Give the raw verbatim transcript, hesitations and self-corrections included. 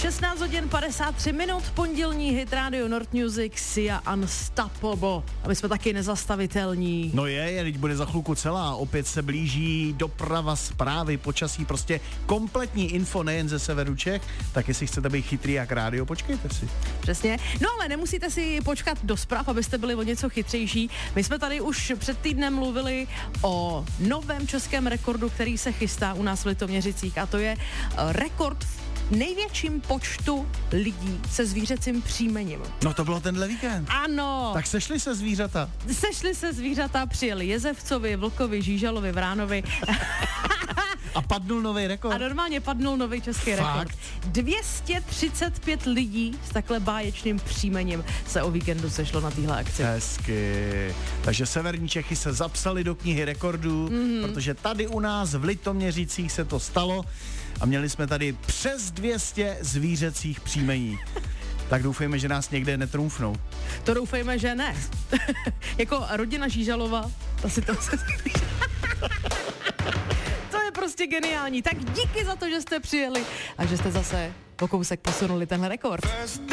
šestnáct hodin padesát tři minut, pondělní hit Radio Nord Music, Sia Unstoppable. A my jsme taky nezastavitelní. No je, je, teď bude za chvilku celá, opět se blíží doprava, zprávy, počasí, prostě kompletní info nejen ze severu Čech, tak jestli chcete být chytrý jak rádio, počkejte si. Přesně, no ale nemusíte si počkat do zpráv, abyste byli o něco chytřejší. My jsme tady už před týdnem mluvili o novém českém rekordu, který se chystá u nás v Litoměřicích, a to je rekord v největším počtu lidí se zvířecím příjmením. No to bylo tenhle víkend. Ano. Tak sešli se zvířata. Sešli se zvířata, přijeli Jezevcovi, Vlkovi, Žížalovi, Vránovi. A padnul nový rekord. A normálně padnul nový český Fakt? rekord. dvě stě třicet pět lidí s takhle báječným příjmením se o víkendu sešlo na téhle akci. Hezky. Takže severní Čechy se zapsali do knihy rekordů, mm. protože tady u nás v Litoměřicích se to stalo a měli jsme tady přes dvě stě zvířecích příjmení. Tak doufejme, že nás někde netrumfnou. To doufejme, že ne. Jako rodina Žížalova, to si to se... To je prostě geniální. Tak díky za to, že jste přijeli a že jste zase o kousek posunuli tenhle rekord.